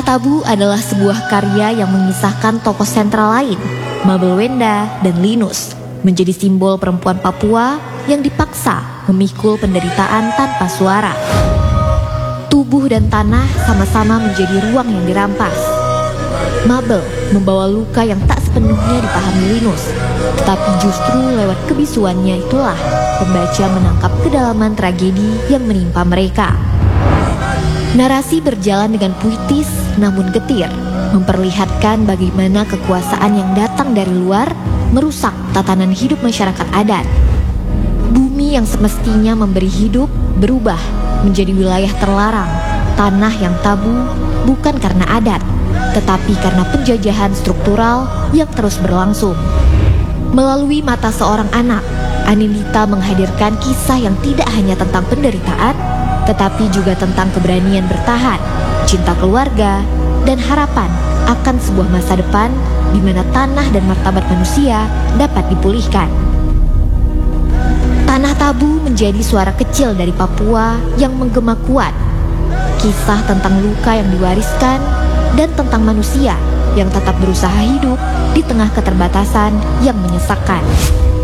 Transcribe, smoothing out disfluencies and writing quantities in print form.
Tabu adalah sebuah karya yang mengisahkan tokoh sentral lain, Mabel Wenda dan Linus, menjadi simbol perempuan Papua yang dipaksa memikul penderitaan tanpa suara. Tubuh dan tanah sama-sama menjadi ruang yang dirampas. Mabel membawa luka yang tak sepenuhnya dipahami Linus, tetapi justru lewat kebisuannya itulah pembaca menangkap kedalaman tragedi yang menimpa mereka. Narasi berjalan dengan puitis namun getir, memperlihatkan bagaimana kekuasaan yang datang dari luar merusak tatanan hidup masyarakat adat. Bumi yang semestinya memberi hidup berubah menjadi wilayah terlarang, tanah yang tabu bukan karena adat, tetapi karena penjajahan struktural yang terus berlangsung. Melalui mata seorang anak, Anindita menghadirkan kisah yang tidak hanya tentang penderitaan, tetapi juga tentang keberanian bertahan, cinta keluarga, dan harapan akan sebuah masa depan di mana tanah dan martabat manusia dapat dipulihkan. Tanah Tabu menjadi suara kecil dari Papua yang menggema kuat. Kisah tentang luka yang diwariskan dan tentang manusia yang tetap berusaha hidup di tengah keterbatasan yang menyesakkan.